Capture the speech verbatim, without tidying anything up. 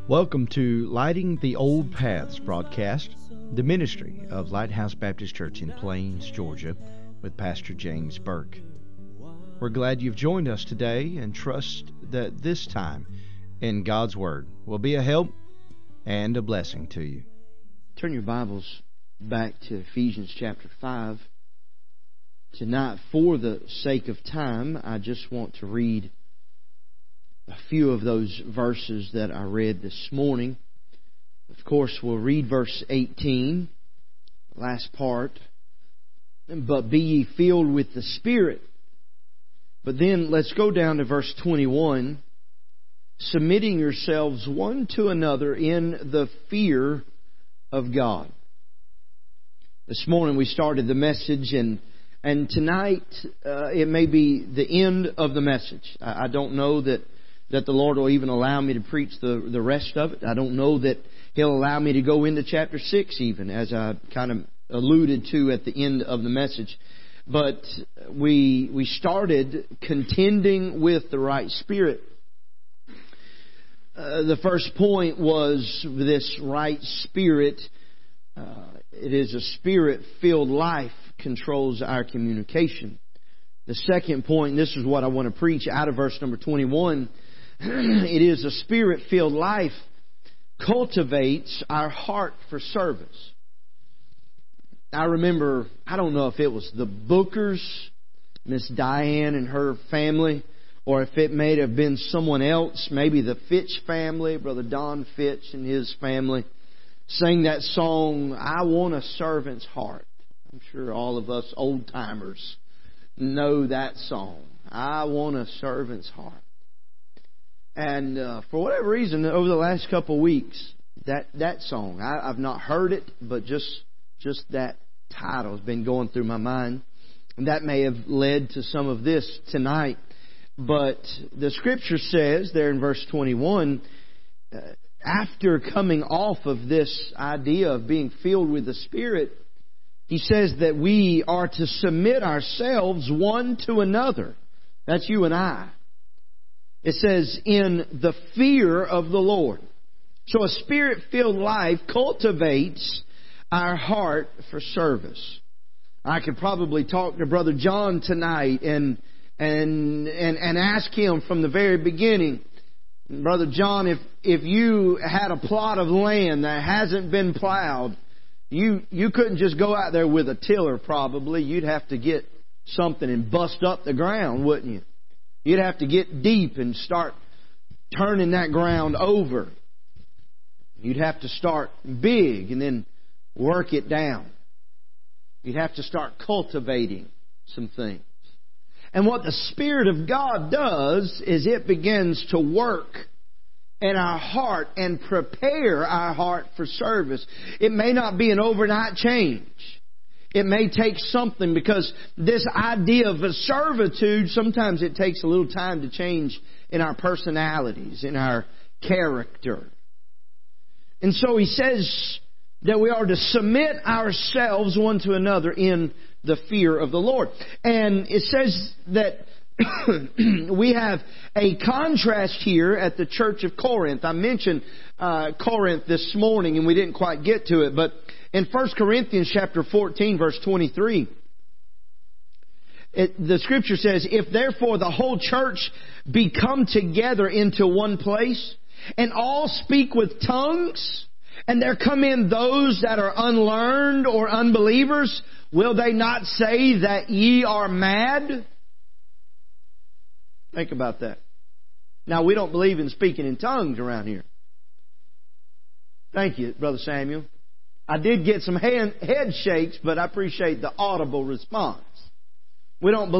Welcome to Lighting the Old Paths broadcast, the ministry of Lighthouse Baptist Church in Plains, Georgia, with Pastor James Burke. We're glad you've joined us today and trust that this time in God's Word will be a help and a blessing to you. Turn your Bibles back to Ephesians chapter five. Tonight, for the sake of time, I just want to read a few of those verses that I read this morning. Of course, we'll read verse eighteen, last part. But be ye filled with the Spirit. But then let's go down to verse twenty-one. Submitting yourselves one to another in the fear of God. This morning we started the message, and and tonight uh, it may be the end of the message. I, I don't know that that the Lord will even allow me to preach the, the rest of it. I don't know that He'll allow me to go into chapter six even, as I kind of alluded to at the end of the message. But we we started contending with the right spirit. Uh, the first point was this right spirit. Uh, it is a spirit-filled life controls our communication. The second point, and this is what I want to preach out of verse number twenty-one, it is a spirit-filled life cultivates our heart for service. I remember, I don't know if it was the Bookers, Miss Diane and her family, or if it may have been someone else, maybe the Fitch family, Brother Don Fitch and his family, sang that song, I Want a Servant's Heart. I'm sure all of us old-timers know that song, I Want a Servant's Heart. And uh, for whatever reason, over the last couple of weeks, that, that song, I, I've not heard it, but just just that title has been going through my mind. And that may have led to some of this tonight. But the Scripture says there in verse twenty-one, uh, after coming off of this idea of being filled with the Spirit, He says that we are to submit ourselves one to another. That's you and I. It says, in the fear of the Lord. So a Spirit-filled life cultivates our heart for service. I could probably talk to Brother John tonight and and and, and ask him from the very beginning, Brother John, if, if you had a plot of land that hasn't been plowed, you, you couldn't just go out there with a tiller probably. You'd have to get something and bust up the ground, wouldn't you? You'd have to get deep and start turning that ground over. You'd have to start big and then work it down. You'd have to start cultivating some things. And what the Spirit of God does is it begins to work in our heart and prepare our heart for service. It may not be an overnight change. It may take something, because this idea of a servitude, sometimes it takes a little time to change in our personalities, in our character. And so He says that we are to submit ourselves one to another in the fear of the Lord. And it says that we have a contrast here at the church of Corinth. I mentioned uh, Corinth this morning and we didn't quite get to it, but in First Corinthians chapter fourteen, verse twenty-three, it, the Scripture says, if therefore the whole church be come together into one place, and all speak with tongues, and there come in those that are unlearned or unbelievers, will they not say that ye are mad? Think about that. Now, we don't believe in speaking in tongues around here. Thank you, Brother Samuel. I did get some hand, head shakes, but I appreciate the audible response. We don't believe